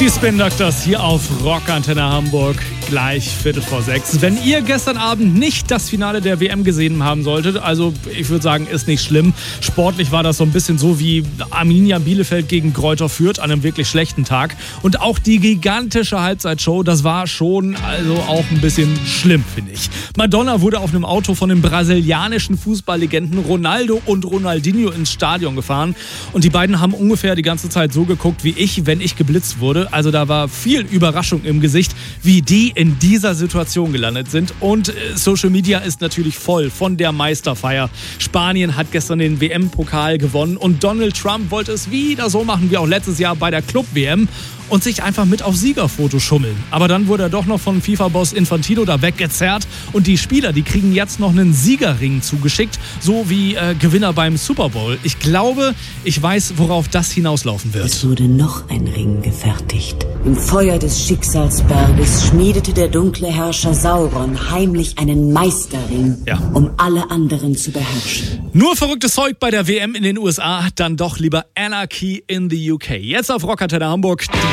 Die Spin Doctors hier auf Rockantenne Hamburg, gleich 5:45. Wenn ihr gestern Abend nicht das Finale der WM gesehen haben solltet, also ich würde sagen, ist nicht schlimm. Sportlich war das so ein bisschen so wie Arminia Bielefeld gegen Greuther Fürth an einem wirklich schlechten Tag. Und auch die gigantische Halbzeitshow, das war schon also auch ein bisschen schlimm, finde ich. Madonna wurde auf einem Auto von den brasilianischen Fußballlegenden Ronaldo und Ronaldinho ins Stadion gefahren. Und die beiden haben ungefähr die ganze Zeit so geguckt wie ich, wenn ich geblitzt wurde. Also da war viel Überraschung im Gesicht, wie die in dieser Situation gelandet sind. Und Social Media ist natürlich voll von der Meisterfeier. Spanien hat gestern den WM-Pokal gewonnen und Donald Trump wollte es wieder so machen wie auch letztes Jahr bei der Club-WM und sich einfach mit auf Siegerfoto schummeln. Aber dann wurde er doch noch von FIFA-Boss Infantino da weggezerrt und die Spieler, die kriegen jetzt noch einen Siegerring zugeschickt, so wie Gewinner beim Super Bowl. Ich glaube, ich weiß, worauf das hinauslaufen wird. Es wurde noch ein Ring gefertigt. Im Feuer des Schicksalsberges schmiedete der dunkle Herrscher Sauron heimlich einen Meisterring, um alle anderen zu beherrschen. Nur verrücktes Zeug bei der WM in den USA, dann doch lieber Anarchy in the UK. Jetzt auf Rockantenne Hamburg.